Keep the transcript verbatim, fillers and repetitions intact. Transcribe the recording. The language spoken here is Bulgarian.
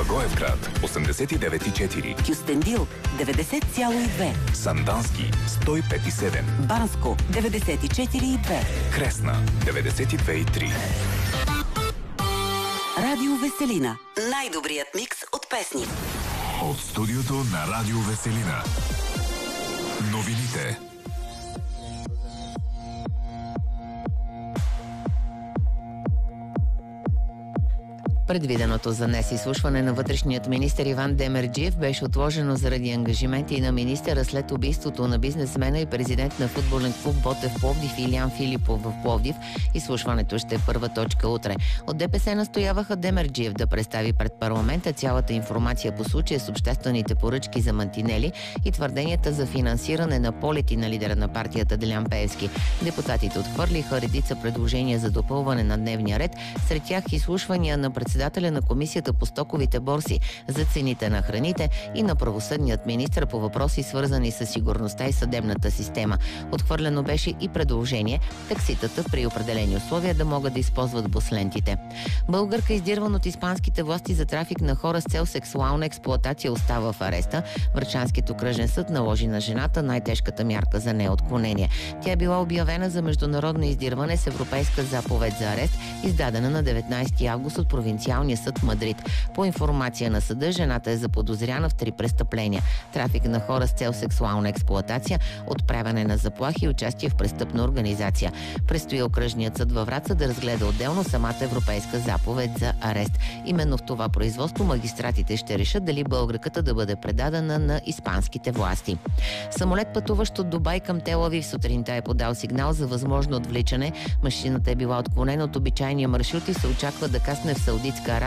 Благоевград осемдесет и девет и четири, Кюстендил деветдесет цяло и две, Сандански сто и пет и седем, Банско деветдесет и четири и две, Кресна деветдесет и две и три. Радио Веселина. Най-добрият микс от песни. От студиото на Радио Веселина. Новините. Предвиденото за днес изслушване на вътрешният министър Иван Демерджиев беше отложено заради ангажименти на министъра след убийството на бизнесмена и президент на футболен клуб Ботев Пловдив Илиян Филипов в Пловдив. Изслушването ще е първа точка утре. От ДПС настояваха Демерджиев да представи пред парламента цялата информация по случая с обществените поръчки за мантинели и твърденията за финансиране на полети на лидера на партията Делян Пеевски. Депутатите отхвърлиха редица предложения за допълване на дневния ред, сред тях изслушвания на председателя на Комисията по стоковите борси за цените на храните и на правосъдният министър по въпроси, свързани с сигурността и съдебната система. Отхвърлено беше и предложение такситата при определени условия да могат да използват буслентите. Българка, издирван от испанските власти за трафик на хора с цел сексуална експлоатация, остава в ареста. Врачанският окръжен съд наложи на жената най-тежката мярка за неотклонение. Тя е била обявена за международно издирване с европейска заповед за арест, издадена на деветнайсети август от провинциалния съд в Мадрид. По информация на съда, жената е заподозряна в три престъпления: трафик на хора с цел сексуална експлоатация, отправяне на заплахи и участие в престъпна организация. Предстои окръжният съд във Враца да разгледа отделно самата европейска заповед за арест. Именно в това производство магистратите ще решат дали българката да бъде предадена на испанските власти. Самолет, пътуващ от Дубай към Тел Авив, сутринта е подал сигнал за възможно отвличане. Машината е била отклонена от обичайния маршрут и се очаква да касне в Саудитска Арабия